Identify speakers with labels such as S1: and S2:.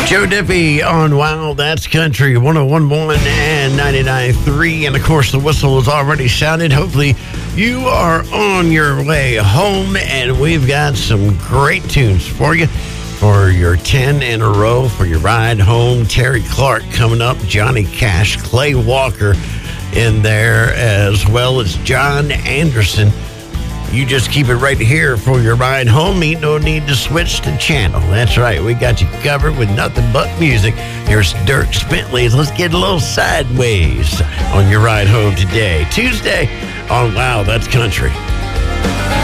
S1: Joe Diffie on Wow, That's Country 101.1 and 99.3. And of course, the whistle is already sounded. Hopefully, you are on your way home, and we've got some great tunes for you for your 10 in a row for your ride home. Terry Clark coming up, Johnny Cash, Clay Walker in there, as well as John Anderson. You just keep it right here for your ride home. Ain't no need to switch the channel. That's right. We got you covered with nothing but music. Here's Dirk Bentley. Let's get a little sideways on your ride home today. Tuesday on Wow, That's Country.